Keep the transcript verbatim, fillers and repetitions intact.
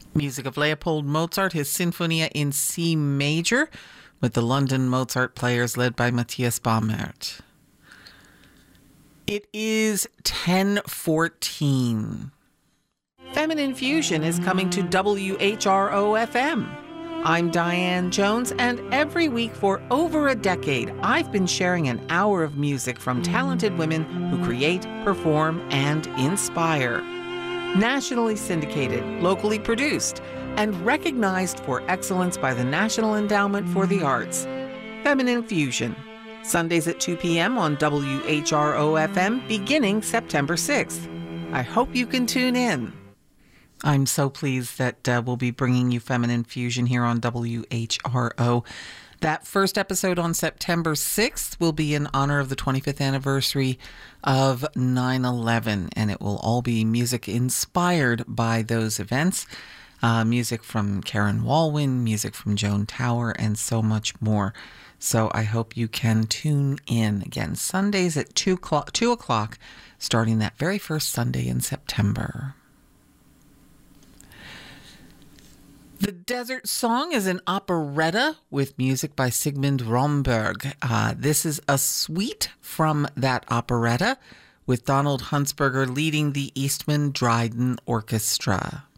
Music of Leopold Mozart, his Sinfonia in C major, with the London Mozart Players led by Matthias Baumert. It is ten fourteen. Feminine Fusion is coming to W H R O F M. I'm Diane Jones, and every week for over a decade, I've been sharing an hour of music from talented women who create, perform, and inspire. Nationally syndicated, locally produced, and recognized for excellence by the National Endowment for the Arts. Feminine Fusion, Sundays at two p.m. on W H R O F M, beginning September sixth. I hope you can tune in. I'm so pleased that uh, we'll be bringing you Feminine Fusion here on W H R O. That first episode on September sixth will be in honor of the twenty-fifth anniversary of nine eleven, and it will all be music inspired by those events. Uh, music from Karen Walwyn, music from Joan Tower, and so much more. So I hope you can tune in. Again, Sundays at two o'clock, two o'clock, starting that very first Sunday in September. The Desert Song is an operetta with music by Sigmund Romberg. Uh, this is a suite from that operetta with Donald Huntsberger leading the Eastman Dryden Orchestra.